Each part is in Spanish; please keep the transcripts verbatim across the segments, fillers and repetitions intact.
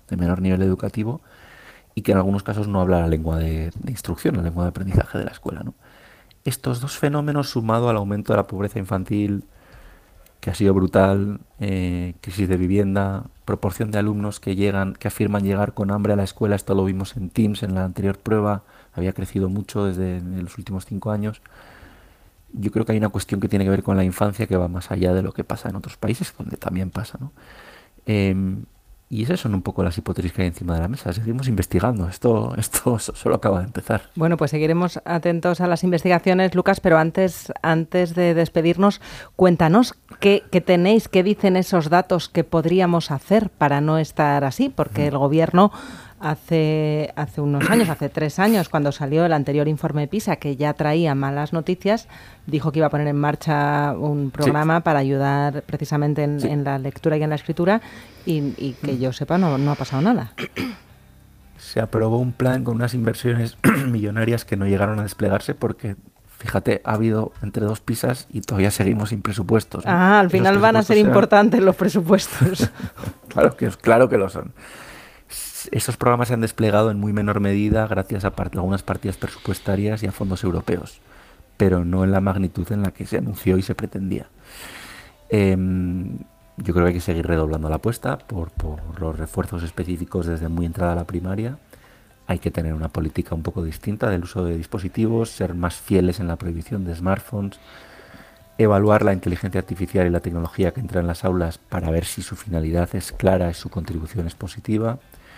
de menor nivel educativo y que en algunos casos no habla la lengua de, de instrucción, la lengua de aprendizaje de la escuela, ¿no? Estos dos fenómenos, sumado al aumento de la pobreza infantil, que ha sido brutal, eh, crisis de vivienda, proporción de alumnos que llegan, que afirman llegar con hambre a la escuela, esto lo vimos en Teams en la anterior prueba, había crecido mucho desde los últimos cinco años. Yo creo que hay una cuestión que tiene que ver con la infancia que va más allá de lo que pasa en otros países, donde también pasa, ¿no? Eh, y esas son un poco las hipótesis que hay encima de la mesa. Seguimos investigando. Esto, esto solo acaba de empezar. Bueno, pues seguiremos atentos a las investigaciones, Lucas, pero antes, antes de despedirnos, cuéntanos qué, qué tenéis, qué dicen esos datos que podríamos hacer para no estar así, porque el Gobierno hace, hace unos años, hace tres años, cuando salió el anterior informe PISA, que ya traía malas noticias, dijo que iba a poner en marcha un programa sí. para ayudar precisamente en, sí. en la lectura y en la escritura, y, y que yo sepa, no, no ha pasado nada. Se aprobó un plan con unas inversiones millonarias que no llegaron a desplegarse porque, fíjate, ha habido entre dos pisas y todavía seguimos sin presupuestos, ¿no? Ah, al Esos final van a ser serán... importantes los presupuestos. claro, que, claro que lo son. Esos programas se han desplegado en muy menor medida gracias a part- algunas partidas presupuestarias y a fondos europeos, pero no en la magnitud en la que se anunció y se pretendía. Eh, yo creo que hay que seguir redoblando la apuesta por, por los refuerzos específicos desde muy entrada a la primaria. Hay que tener una política un poco distinta del uso de dispositivos, ser más fieles en la prohibición de smartphones, evaluar la inteligencia artificial y la tecnología que entra en las aulas para ver si su finalidad es clara y su contribución es positiva.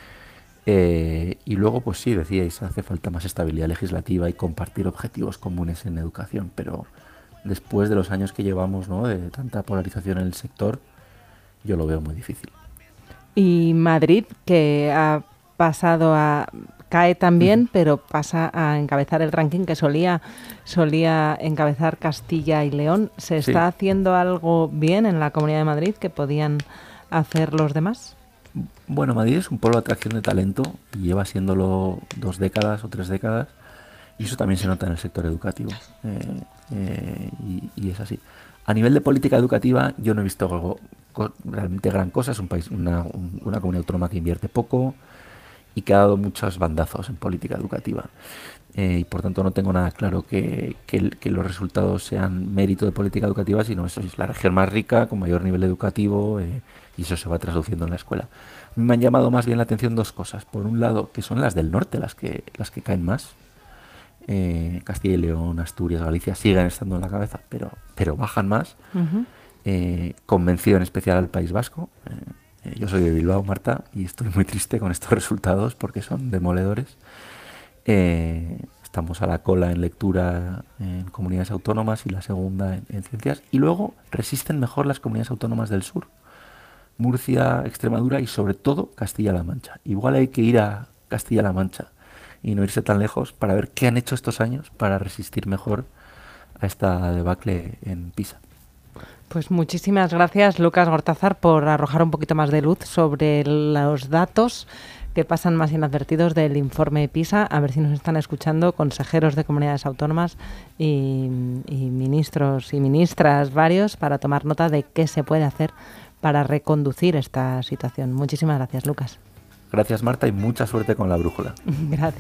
Eh, y luego, pues sí, decíais, hace falta más estabilidad legislativa y compartir objetivos comunes en educación, pero después de los años que llevamos, ¿no?, de tanta polarización en el sector, yo lo veo muy difícil. Y Madrid, que ha pasado a... cae también, uh-huh. pero pasa a encabezar el ranking que solía, solía encabezar Castilla y León. ¿Se está sí. haciendo algo bien en la Comunidad de Madrid que podían hacer los demás? Bueno, Madrid es un polo de atracción de talento y lleva siéndolo dos décadas o tres décadas, y eso también se nota en el sector educativo, eh, eh, y, y es así. A nivel de política educativa yo no he visto algo, realmente gran cosa. Es un país, una, una comunidad autónoma que invierte poco y que ha dado muchos bandazos en política educativa, eh, y por tanto no tengo nada claro que, que, que los resultados sean mérito de política educativa, sino eso es la región más rica, con mayor nivel educativo, eh, y eso se va traduciendo en la escuela. Me han llamado más bien la atención dos cosas. Por un lado, que son las del norte las que, las que caen más. Eh, Castilla y León, Asturias, Galicia siguen estando en la cabeza, pero, pero bajan más. Uh-huh. Eh, convención especial al País Vasco. Eh, eh, yo soy de Bilbao, Marta, y estoy muy triste con estos resultados porque son demoledores. Eh, estamos a la cola en lectura en comunidades autónomas y la segunda en, en ciencias. Y luego resisten mejor las comunidades autónomas del sur. Murcia, Extremadura y sobre todo Castilla-La Mancha. Igual hay que ir a Castilla-La Mancha y no irse tan lejos para ver qué han hecho estos años para resistir mejor a esta debacle en PISA. Pues muchísimas gracias, Lucas Gortázar, por arrojar un poquito más de luz sobre los datos que pasan más inadvertidos del informe PISA. A ver si nos están escuchando consejeros de comunidades autónomas y, y ministros y ministras varios para tomar nota de qué se puede hacer para reconducir esta situación. Muchísimas gracias, Lucas. Gracias, Marta, y mucha suerte con la brújula. Gracias.